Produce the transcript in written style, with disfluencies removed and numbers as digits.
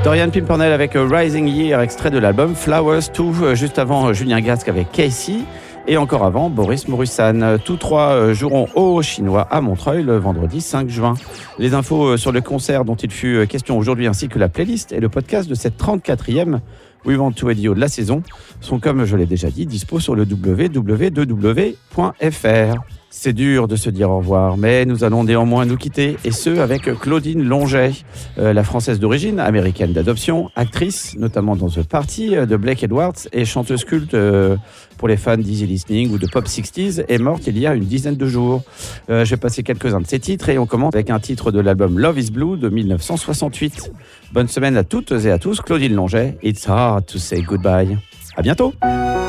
Dorian Pimpernel avec Rising Year, extrait de l'album Flowers 2, juste avant Julien Gasque avec Casey, et encore avant Boris Morusan. Tous trois joueront au Chinois à Montreuil le vendredi 5 juin. Les infos sur le concert dont il fut question aujourd'hui, ainsi que la playlist et le podcast de cette 34e We Want to Radio de la saison sont, comme je l'ai déjà dit, dispo sur le www.fr. C'est dur de se dire au revoir, mais nous allons néanmoins nous quitter, et ce avec Claudine Longet, la française d'origine, américaine d'adoption, actrice, notamment dans The Party de Blake Edwards, et chanteuse culte pour les fans d'Easy Listening ou de Pop 60s, est morte il y a une dizaine de jours. Je vais passer quelques-uns de ses titres, et on commence avec un titre de l'album Love is Blue de 1968. Bonne semaine à toutes et à tous, Claudine Longet, It's hard to say goodbye. À bientôt.